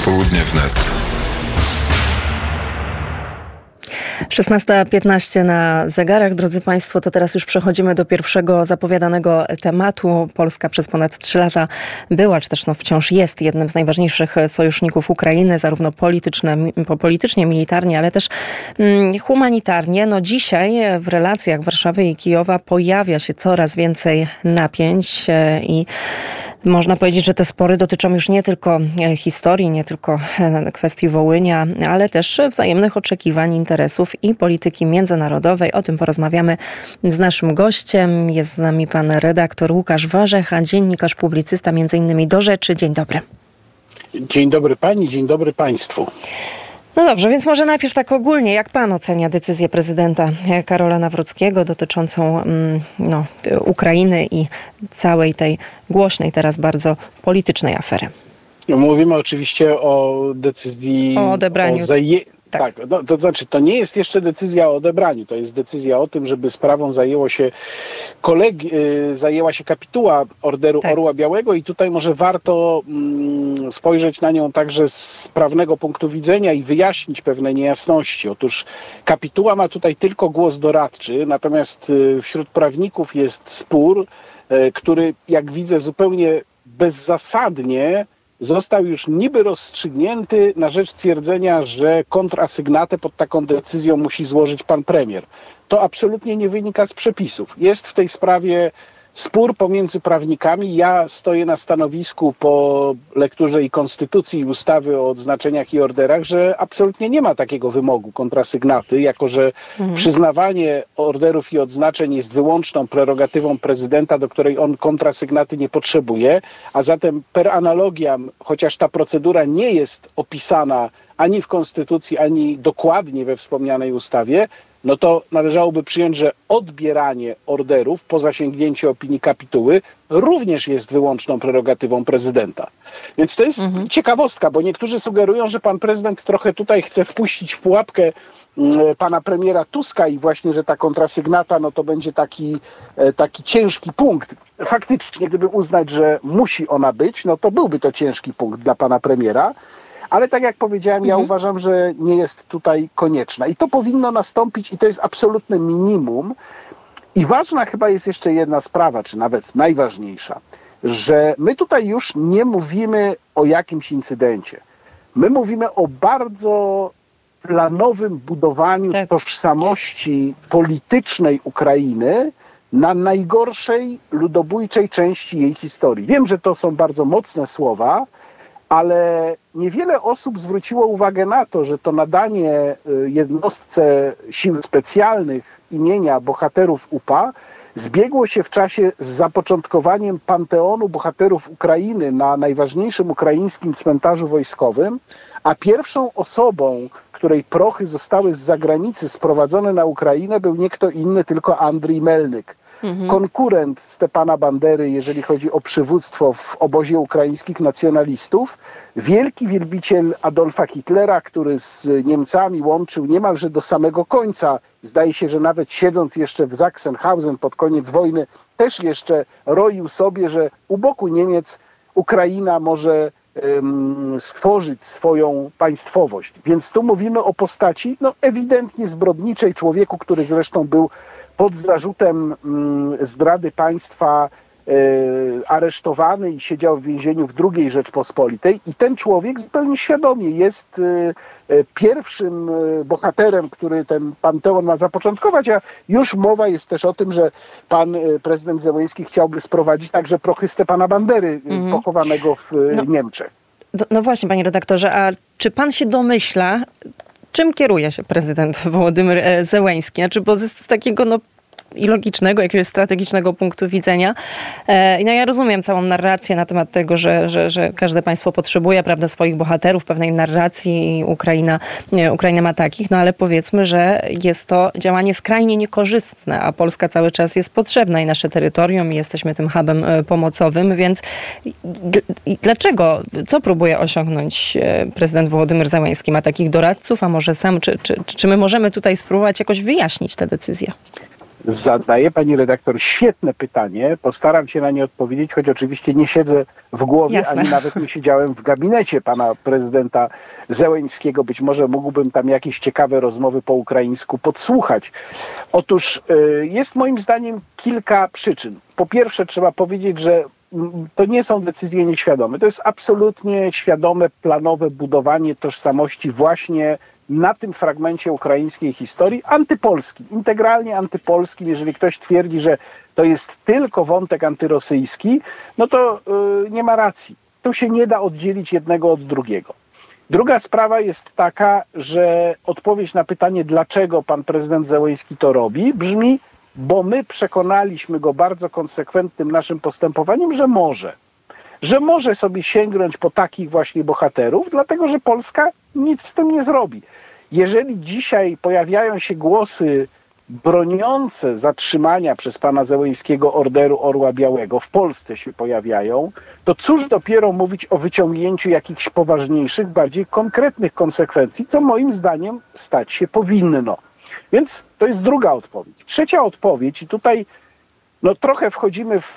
Popołudnie wnet. 16:15 na zegarach. Drodzy Państwo, to teraz już przechodzimy do pierwszego zapowiadanego tematu. Polska przez ponad 3 lata była, czy też wciąż jest jednym z najważniejszych sojuszników Ukrainy, zarówno politycznie, militarnie, ale też humanitarnie. Dzisiaj w relacjach Warszawy i Kijowa pojawia się coraz więcej napięć i można powiedzieć, że te spory dotyczą już nie tylko historii, nie tylko kwestii Wołynia, ale też wzajemnych oczekiwań, interesów i polityki międzynarodowej. O tym porozmawiamy z naszym gościem. Jest z nami pan redaktor Łukasz Warzecha, dziennikarz, publicysta, między innymi Do Rzeczy. Dzień dobry. Dzień dobry pani, dzień dobry państwu. No dobrze, więc może najpierw tak ogólnie, jak pan ocenia decyzję prezydenta Karola Nawrockiego dotyczącą Ukrainy i całej tej głośnej teraz bardzo politycznej afery? Mówimy oczywiście o decyzji o odebraniu. Tak, to znaczy to nie jest jeszcze decyzja o odebraniu, to jest decyzja o tym, żeby sprawą zajęła się kapituła Orderu Orła Białego i tutaj może warto spojrzeć na nią także z prawnego punktu widzenia i wyjaśnić pewne niejasności. Otóż kapituła ma tutaj tylko głos doradczy, natomiast wśród prawników jest spór, który, jak widzę, zupełnie bezzasadnie został już niby rozstrzygnięty na rzecz twierdzenia, że kontrasygnatę pod taką decyzją musi złożyć pan premier. To absolutnie nie wynika z przepisów. Jest w tej sprawie spór pomiędzy prawnikami. Ja stoję na stanowisku po lekturze i konstytucji i ustawy o odznaczeniach i orderach, że absolutnie nie ma takiego wymogu kontrasygnaty, jako że przyznawanie orderów i odznaczeń jest wyłączną prerogatywą prezydenta, do której on kontrasygnaty nie potrzebuje, a zatem per analogiam, chociaż ta procedura nie jest opisana ani w konstytucji, ani dokładnie we wspomnianej ustawie, no to należałoby przyjąć, że odbieranie orderów po zasięgnięciu opinii kapituły również jest wyłączną prerogatywą prezydenta. Więc to jest ciekawostka, bo niektórzy sugerują, że pan prezydent trochę tutaj chce wpuścić w pułapkę pana premiera Tuska i właśnie, że ta kontrasygnata, no to będzie taki ciężki punkt. Faktycznie, gdyby uznać, że musi ona być, no to byłby to ciężki punkt dla pana premiera. Ale tak jak powiedziałem, ja uważam, że nie jest tutaj konieczna. I to powinno nastąpić i to jest absolutne minimum. I ważna chyba jest jeszcze jedna sprawa, czy nawet najważniejsza, że my tutaj już nie mówimy o jakimś incydencie. My mówimy o bardzo planowym budowaniu tożsamości politycznej Ukrainy na najgorszej ludobójczej części jej historii. Wiem, że to są bardzo mocne słowa, ale niewiele osób zwróciło uwagę na to, że to nadanie jednostce sił specjalnych imienia bohaterów UPA zbiegło się w czasie z zapoczątkowaniem Panteonu Bohaterów Ukrainy na najważniejszym ukraińskim cmentarzu wojskowym, a pierwszą osobą, której prochy zostały z zagranicy sprowadzone na Ukrainę, był nie kto inny, tylko Andrii Melnyk. Konkurent Stepana Bandery, jeżeli chodzi o przywództwo w obozie ukraińskich nacjonalistów, wielki wielbiciel Adolfa Hitlera, który z Niemcami łączył niemalże do samego końca. Zdaje się, że nawet siedząc jeszcze w Sachsenhausen pod koniec wojny, też jeszcze roił sobie, że u boku Niemiec Ukraina może stworzyć swoją państwowość. Więc tu mówimy o postaci ewidentnie zbrodniczej, człowieku, który zresztą był pod zarzutem zdrady państwa aresztowany i siedział w więzieniu w II Rzeczpospolitej. I ten człowiek zupełnie świadomie jest pierwszym bohaterem, który ten panteon ma zapoczątkować, a już mowa jest też o tym, że pan prezydent Zełenski chciałby sprowadzić także prochy Stepana Bandery pochowanego w Niemczech. No właśnie, panie redaktorze, a czy pan się domyśla, czym kieruje się prezydent Wołodymyr Zełenski? Znaczy, bo z takiego i logicznego, jakiegoś strategicznego punktu widzenia. Ja rozumiem całą narrację na temat tego, że każde państwo potrzebuje, prawda, swoich bohaterów, pewnej narracji i Ukraina ma takich, ale powiedzmy, że jest to działanie skrajnie niekorzystne, a Polska cały czas jest potrzebna i nasze terytorium i jesteśmy tym hubem pomocowym, więc dlaczego, co próbuje osiągnąć prezydent Wołodymyr Zełenski? Ma takich doradców, a może sam, czy my możemy tutaj spróbować jakoś wyjaśnić tę decyzję? Zadaje pani redaktor świetne pytanie. Postaram się na nie odpowiedzieć, choć oczywiście nie siedzę w głowie, Jasne. ani nawet nie siedziałem w gabinecie pana prezydenta Zełenskiego. Być może mógłbym tam jakieś ciekawe rozmowy po ukraińsku podsłuchać. Otóż jest moim zdaniem kilka przyczyn. Po pierwsze trzeba powiedzieć, że to nie są decyzje nieświadome. To jest absolutnie świadome, planowe budowanie tożsamości właśnie na tym fragmencie ukraińskiej historii antypolskim, integralnie antypolskim. Jeżeli ktoś twierdzi, że to jest tylko wątek antyrosyjski, no to nie ma racji. Tu się nie da oddzielić jednego od drugiego. Druga sprawa jest taka, że odpowiedź na pytanie, dlaczego pan prezydent Zełenski to robi, brzmi: bo my przekonaliśmy go bardzo konsekwentnym naszym postępowaniem, że może sobie sięgnąć po takich właśnie bohaterów, dlatego że Polska nic z tym nie zrobi. Jeżeli dzisiaj pojawiają się głosy broniące zatrzymania przez pana Zełenskiego Orderu Orła Białego, w Polsce się pojawiają, to cóż dopiero mówić o wyciągnięciu jakichś poważniejszych, bardziej konkretnych konsekwencji, co moim zdaniem stać się powinno. Więc to jest druga odpowiedź. Trzecia odpowiedź, i tutaj trochę wchodzimy w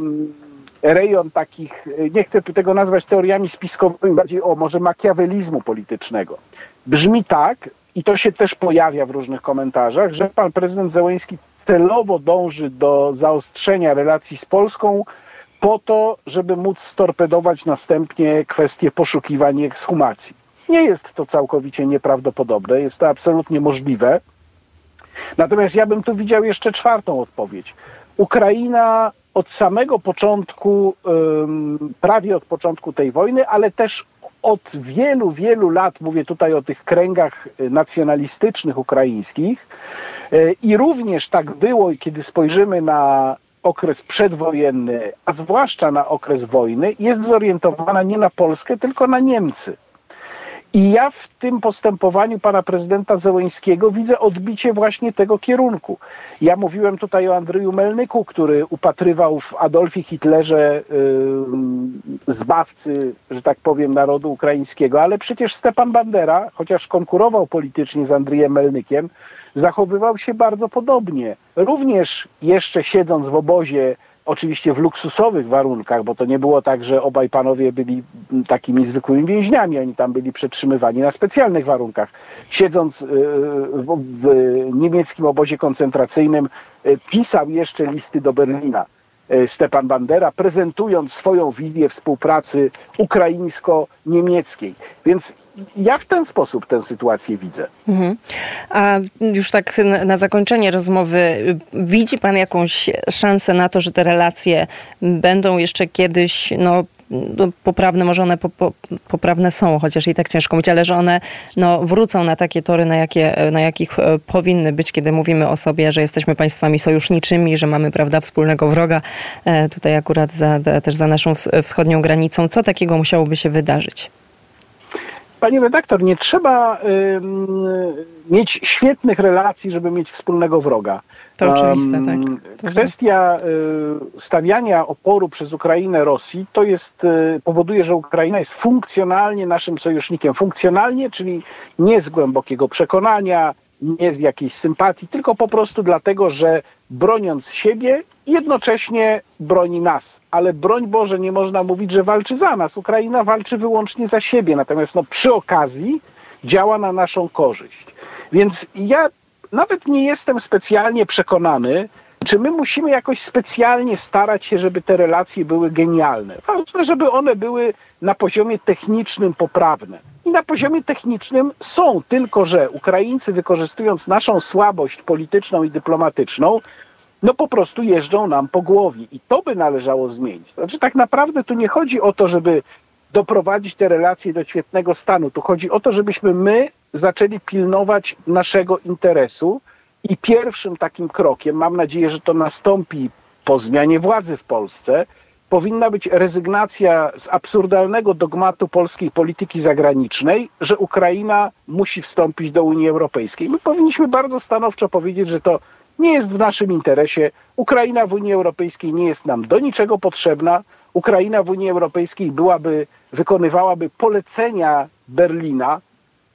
rejon takich, nie chcę tego nazwać teoriami spiskowymi, bardziej może makiawelizmu politycznego. Brzmi tak, i to się też pojawia w różnych komentarzach, że pan prezydent Zełenski celowo dąży do zaostrzenia relacji z Polską po to, żeby móc storpedować następnie kwestię poszukiwań i ekshumacji. Nie jest to całkowicie nieprawdopodobne, jest to absolutnie możliwe. Natomiast ja bym tu widział jeszcze czwartą odpowiedź. Ukraina od samego początku, prawie od początku tej wojny, ale też od wielu, wielu lat, mówię tutaj o tych kręgach nacjonalistycznych ukraińskich, i również tak było, kiedy spojrzymy na okres przedwojenny, a zwłaszcza na okres wojny, jest zorientowana nie na Polskę, tylko na Niemcy. I ja w tym postępowaniu pana prezydenta Zełenskiego widzę odbicie właśnie tego kierunku. Ja mówiłem tutaj o Andrzeju Melnyku, który upatrywał w Adolfie Hitlerze zbawcy, że tak powiem, narodu ukraińskiego, ale przecież Stepan Bandera, chociaż konkurował politycznie z Andrzejem Melnykiem, zachowywał się bardzo podobnie. Również jeszcze siedząc w obozie, oczywiście w luksusowych warunkach, bo to nie było tak, że obaj panowie byli takimi zwykłymi więźniami, oni tam byli przetrzymywani na specjalnych warunkach. Siedząc w niemieckim obozie koncentracyjnym, pisał jeszcze listy do Berlina Stepan Bandera, prezentując swoją wizję współpracy ukraińsko-niemieckiej. Więc ja w ten sposób tę sytuację widzę. A już tak na zakończenie rozmowy, widzi pan jakąś szansę na to, że te relacje będą jeszcze kiedyś poprawne, może one poprawne są, chociaż i tak ciężko mówić, ale że one wrócą na takie tory, na jakich powinny być, kiedy mówimy o sobie, że jesteśmy państwami sojuszniczymi, że mamy, prawda, wspólnego wroga, tutaj akurat też za naszą wschodnią granicą. Co takiego musiałoby się wydarzyć? Pani redaktor, nie trzeba mieć świetnych relacji, żeby mieć wspólnego wroga. To oczywiste, tak. Kwestia stawiania oporu przez Ukrainę Rosji powoduje, że Ukraina jest funkcjonalnie naszym sojusznikiem. Funkcjonalnie, czyli nie z głębokiego przekonania, nie z jakiejś sympatii, tylko po prostu dlatego, że broniąc siebie, jednocześnie broni nas. Ale broń Boże, nie można mówić, że walczy za nas. Ukraina walczy wyłącznie za siebie, natomiast przy okazji działa na naszą korzyść. Więc ja nawet nie jestem specjalnie przekonany, czy my musimy jakoś specjalnie starać się, żeby te relacje były genialne. Ważne, żeby one były na poziomie technicznym poprawne. I na poziomie technicznym są, tylko że Ukraińcy, wykorzystując naszą słabość polityczną i dyplomatyczną, po prostu jeżdżą nam po głowie. I to by należało zmienić. Znaczy, tak naprawdę tu nie chodzi o to, żeby doprowadzić te relacje do świetnego stanu. Tu chodzi o to, żebyśmy my zaczęli pilnować naszego interesu i pierwszym takim krokiem, mam nadzieję, że to nastąpi po zmianie władzy w Polsce, powinna być rezygnacja z absurdalnego dogmatu polskiej polityki zagranicznej, że Ukraina musi wstąpić do Unii Europejskiej. My powinniśmy bardzo stanowczo powiedzieć, że to nie jest w naszym interesie. Ukraina w Unii Europejskiej nie jest nam do niczego potrzebna. Ukraina w Unii Europejskiej wykonywałaby polecenia Berlina,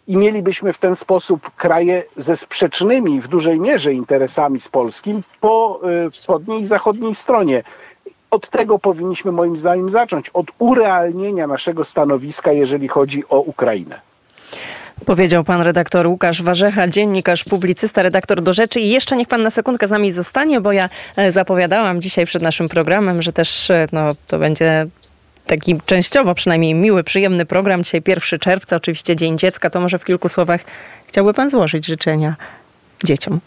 i mielibyśmy w ten sposób kraje ze sprzecznymi w dużej mierze interesami z Polskim po wschodniej i zachodniej stronie. Od tego powinniśmy moim zdaniem zacząć, od urealnienia naszego stanowiska, jeżeli chodzi o Ukrainę. Powiedział pan redaktor Łukasz Warzecha, dziennikarz, publicysta, redaktor Do Rzeczy. I jeszcze niech pan na sekundkę z nami zostanie, bo ja zapowiadałam dzisiaj przed naszym programem, że też to będzie taki częściowo przynajmniej miły, przyjemny program. Dzisiaj 1 czerwca, oczywiście Dzień Dziecka. To może w kilku słowach chciałby pan złożyć życzenia dzieciom?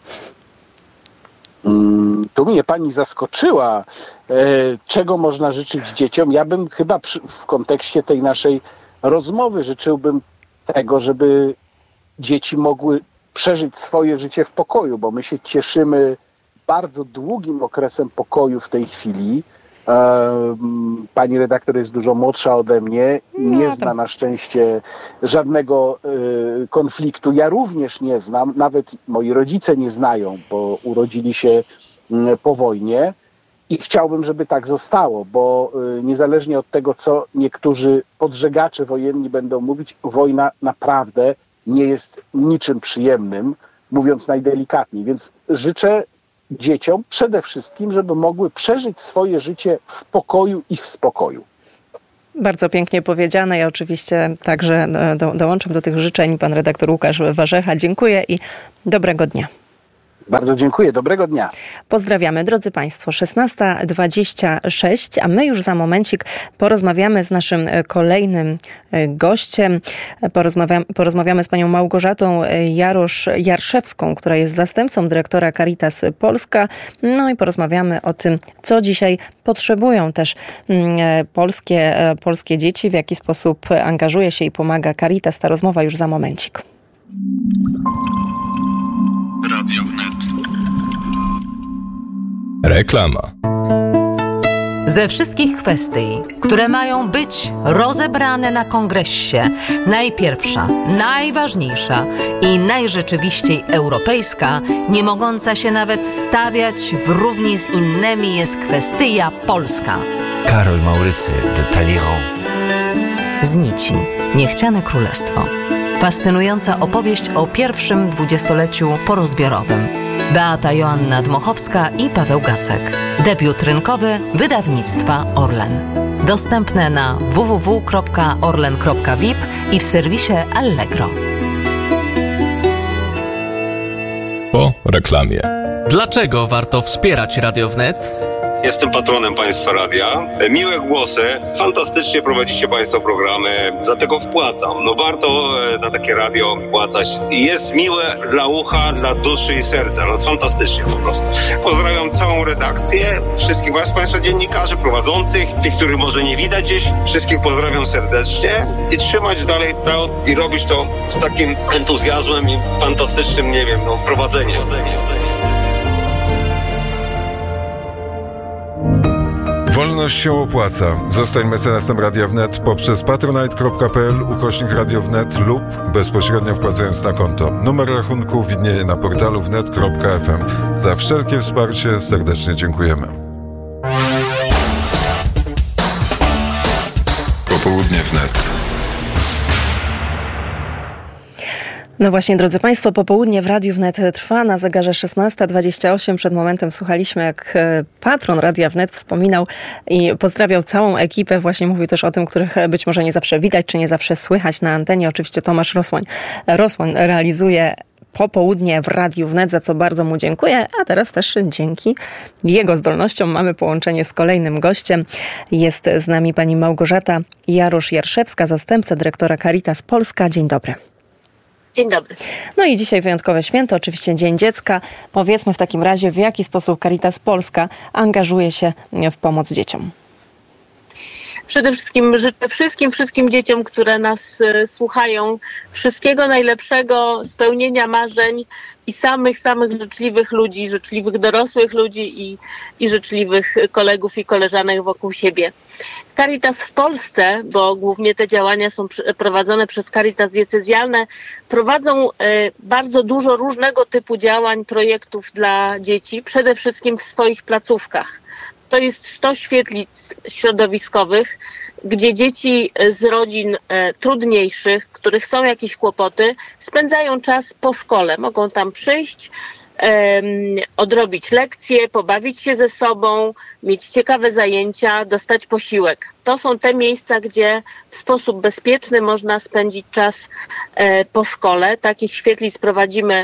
Tu mnie pani zaskoczyła. Czego można życzyć dzieciom? Ja bym chyba w kontekście tej naszej rozmowy życzyłbym tego, żeby dzieci mogły przeżyć swoje życie w pokoju, bo my się cieszymy bardzo długim okresem pokoju w tej chwili. Pani redaktor jest dużo młodsza ode mnie, nie zna na szczęście żadnego konfliktu. Ja również nie znam, nawet moi rodzice nie znają, bo urodzili się po wojnie i chciałbym, żeby tak zostało, bo niezależnie od tego, co niektórzy podżegacze wojenni będą mówić, wojna naprawdę nie jest niczym przyjemnym, mówiąc najdelikatniej, więc życzę dzieciom przede wszystkim, żeby mogły przeżyć swoje życie w pokoju i w spokoju. Bardzo pięknie powiedziane. Ja oczywiście także dołączam do tych życzeń. Pan redaktor Łukasz Warzecha. Dziękuję i dobrego dnia. Bardzo dziękuję. Dobrego dnia. Pozdrawiamy, drodzy Państwo. 16:26, a my już za momencik porozmawiamy z naszym kolejnym gościem. Porozmawiamy z panią Małgorzatą Jarosz-Jarszewską, która jest zastępcą dyrektora Caritas Polska. No i porozmawiamy o tym, co dzisiaj potrzebują też polskie dzieci, w jaki sposób angażuje się i pomaga Caritas. Ta rozmowa już za momencik. Radio Wnet. Reklama. Ze wszystkich kwestii, które mają być rozebrane na kongresie, najpierwsza, najważniejsza i najrzeczywiściej europejska, nie mogąca się nawet stawiać w równi z innymi, jest kwestia polska. Karol Maurycy de Talleyrand. Z nici niechciane królestwo. Fascynująca opowieść o pierwszym 20-leciu porozbiorowym. Beata Joanna Dmochowska i Paweł Gacek. Debiut rynkowy wydawnictwa Orlen. Dostępne na www.orlen.vip i w serwisie Allegro. Po reklamie. Dlaczego warto wspierać Radio Wnet? Jestem patronem Państwa Radia. Miłe głosy, fantastycznie prowadzicie Państwo programy, dlatego wpłacam. No warto na takie radio wpłacać. Jest miłe dla ucha, dla duszy i serca. No fantastycznie po prostu. Pozdrawiam całą redakcję, wszystkich Państwa dziennikarzy, prowadzących, tych, których może nie widać gdzieś. Wszystkich pozdrawiam serdecznie i trzymać dalej to i robić to z takim entuzjazmem i fantastycznym, prowadzeniem. Wolność się opłaca. Zostań mecenasem Radia Wnet poprzez patronite.pl/Radio Wnet lub bezpośrednio wpłacając na konto. Numer rachunku widnieje na portalu wnet.fm. Za wszelkie wsparcie serdecznie dziękujemy. Popołudnie Wnet. No właśnie, drodzy Państwo, popołudnie w Radiu Wnet trwa. Na zegarze 16:28. Przed momentem słuchaliśmy, jak patron Radia Wnet wspominał i pozdrawiał całą ekipę. Właśnie mówił też o tym, których być może nie zawsze widać, czy nie zawsze słychać na antenie. Oczywiście Tomasz Rosłań realizuje popołudnie w Radiu Wnet, za co bardzo mu dziękuję. A teraz też dzięki jego zdolnościom mamy połączenie z kolejnym gościem. Jest z nami pani Małgorzata Jarosz-Jarszewska, zastępca dyrektora Caritas Polska. Dzień dobry. Dzień dobry. No i dzisiaj wyjątkowe święto, oczywiście Dzień Dziecka. Powiedzmy w takim razie, w jaki sposób Caritas Polska angażuje się w pomoc dzieciom. Przede wszystkim życzę wszystkim dzieciom, które nas słuchają, wszystkiego najlepszego, spełnienia marzeń i samych życzliwych ludzi, życzliwych dorosłych ludzi i życzliwych kolegów i koleżanek wokół siebie. Caritas w Polsce, bo głównie te działania są prowadzone przez Caritas diecezjalne, prowadzą bardzo dużo różnego typu działań, projektów dla dzieci, przede wszystkim w swoich placówkach. to jest 100 świetlic środowiskowych, gdzie dzieci z rodzin trudniejszych, których są jakieś kłopoty, spędzają czas po szkole. Mogą tam przyjść, odrobić lekcje, pobawić się ze sobą, mieć ciekawe zajęcia, dostać posiłek. To są te miejsca, gdzie w sposób bezpieczny można spędzić czas po szkole. Takich świetlic prowadzimy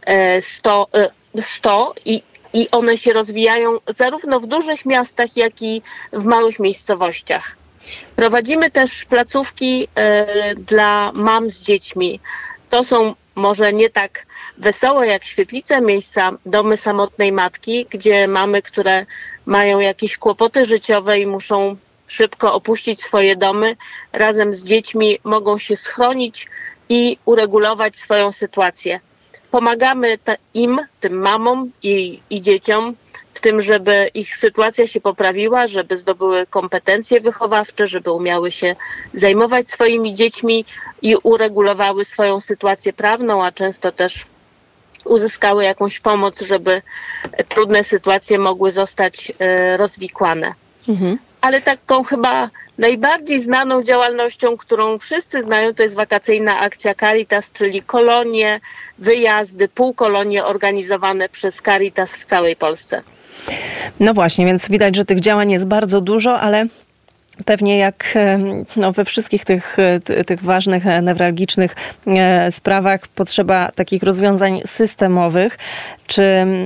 100 i one się rozwijają zarówno w dużych miastach, jak i w małych miejscowościach. Prowadzimy też placówki dla mam z dziećmi. To są może nie tak wesołe jak świetlice miejsca, domy samotnej matki, gdzie mamy, które mają jakieś kłopoty życiowe i muszą szybko opuścić swoje domy, razem z dziećmi mogą się schronić i uregulować swoją sytuację. Pomagamy tym mamom i dzieciom w tym, żeby ich sytuacja się poprawiła, żeby zdobyły kompetencje wychowawcze, żeby umiały się zajmować swoimi dziećmi i uregulowały swoją sytuację prawną, a często też uzyskały jakąś pomoc, żeby trudne sytuacje mogły zostać rozwikłane. Ale taką chyba najbardziej znaną działalnością, którą wszyscy znają, to jest wakacyjna akcja Caritas, czyli kolonie, wyjazdy, półkolonie organizowane przez Caritas w całej Polsce. No właśnie, więc widać, że tych działań jest bardzo dużo, ale pewnie jak we wszystkich tych ważnych, newralgicznych sprawach potrzeba takich rozwiązań systemowych. Czy